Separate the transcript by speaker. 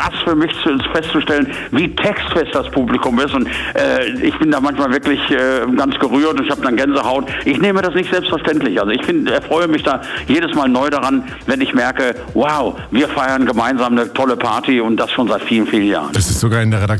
Speaker 1: krass für mich festzustellen, wie textfest das Publikum ist. Und ich bin da manchmal wirklich ganz gerührt und ich habe dann Gänsehaut. Ich nehme das nicht selbstverständlich. Also ich erfreue mich da jedes Mal neu daran, wenn ich merke, wow, wir feiern gemeinsam eine tolle Party und das schon seit vielen, vielen Jahren.
Speaker 2: Das ist sogar in der Redaktion